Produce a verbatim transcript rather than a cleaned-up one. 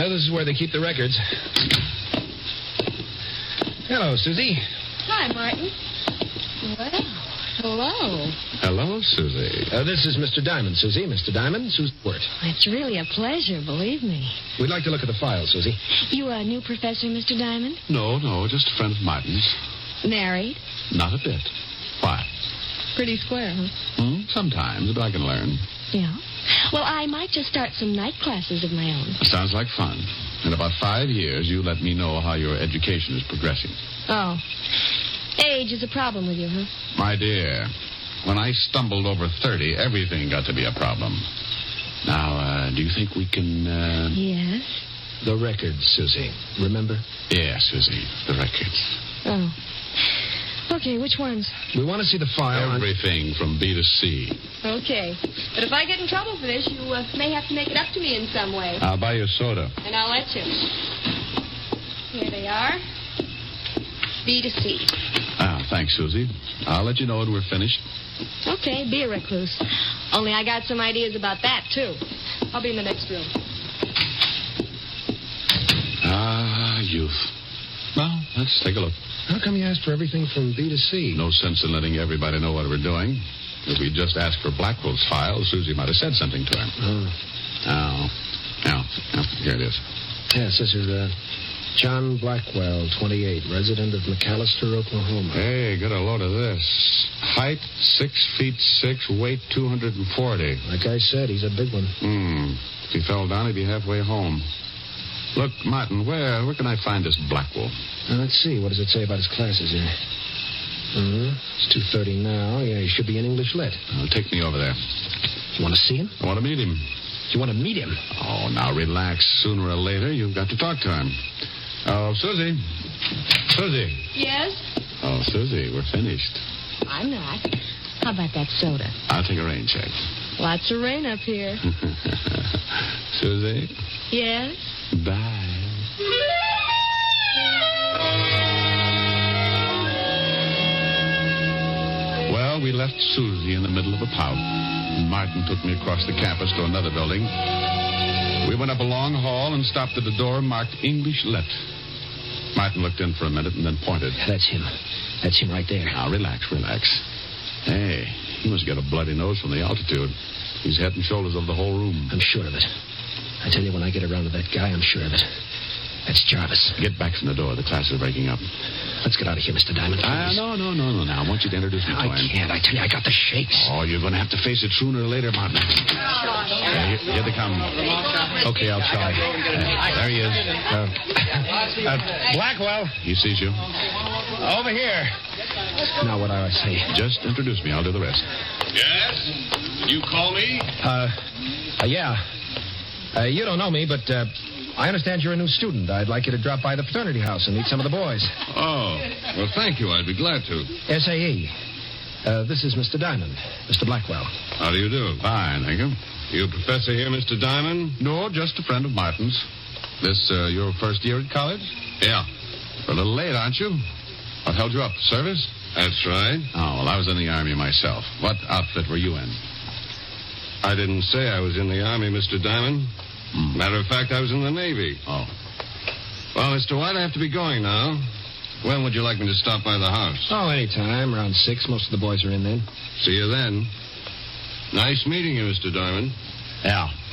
Well, this is where they keep the records. Hello, Susie. Hi, Martin. Well, hello. Hello, Susie. Uh, this is Mister Diamond, Susie. Mister Diamond, Susie Wirt. It's really a pleasure, believe me. We'd like to look at the file, Susie. You a new professor, Mister Diamond? No, no, just a friend of Martin's. Married? Not a bit. Why? Pretty square, huh? Hmm, sometimes, but I can learn. Yeah. Well, I might just start some night classes of my own. Sounds like fun. In about five years, you let me know how your education is progressing. Oh. Age is a problem with you, huh? My dear, when I stumbled over thirty, everything got to be a problem. Now, uh, do you think we can, uh... Yes? The records, Susie. Remember? Yes, Susie, the records. Oh. Okay, which ones? We want to see the file. Everything on... from B to C. Okay. But if I get in trouble for this, you uh, may have to make it up to me in some way. I'll buy you a soda. And I'll let you. Here they are. B to C. Ah, thanks, Susie. I'll let you know when we're finished. Okay, be a recluse. Only I got some ideas about that, too. I'll be in the next room. Ah, youth. Well, let's take a look. How come you asked for everything from B to C? No sense in letting everybody know what we're doing. If we just asked for Blackwell's file, Susie might have said something to him. Oh. Oh. Oh, oh here it is. Yeah, it says here, uh, John Blackwell, twenty-eight, resident of McAllister, Oklahoma. Hey, get a load of this. Height, six feet six, weight two hundred forty. Like I said, he's a big one. Hmm. If he fell down, he'd be halfway home. Look, Martin, where where can I find this Blackwell? Uh, let's see. What does it say about his classes here? Uh-huh. It's two thirty now. Yeah, he should be in English Lit. Uh, take me over there. You want to see him? I want to meet him. You want to meet him? Oh, now relax. Sooner or later, you've got to talk to him. Oh, Susie. Susie. Yes? Oh, Susie, we're finished. I'm not. How about that soda? I'll take a rain check. Lots of rain up here. Susie? Yes? Bye. Well, we left Susie in the middle of a pout. Martin took me across the campus to another building. We went up a long hall and stopped at a door marked English Lit. Martin looked in for a minute and then pointed. That's him. That's him right there. Now, relax, relax. Hey, he must get a bloody nose from the altitude. He's head and shoulders over the whole room. I'm sure of it. I tell you, when I get around to that guy, I'm sure of it. That's Jarvis. Get back from the door. The class is breaking up. Let's get out of here, Mister Diamond. Ah, uh, no, no, no, no. Now, I want you to introduce me to I him. can't. I tell you, I got the shakes. Oh, you're going to have to face it sooner or later, Martin. Yeah, here, here they come. Okay, I'll try. Uh, there he is. Uh, uh, Blackwell. He sees you. Over here. Now, what do I say? Just introduce me. I'll do the rest. Yes? You call me? Uh, uh yeah. Uh, you don't know me, but uh, I understand you're a new student. I'd like you to drop by the fraternity house and meet some of the boys. Oh, well, thank you. I'd be glad to. S A E. Uh, this is Mister Diamond, Mister Blackwell. How do you do? Fine, thank you. You a professor here, Mister Diamond? No, just a friend of Martin's. This, uh, your first year at college? Yeah. A little late, aren't you? What held you up? Service? That's right. Oh, well, I was in the Army myself. What outfit were you in? I didn't say I was in the Army, Mister Diamond. Hmm. Matter of fact, I was in the Navy. Oh. Well, Mister White, I have to be going now. When would you like me to stop by the house? Oh, anytime. Around six. Most of the boys are in then. See you then. Nice meeting you, Mister Diamond. Yeah.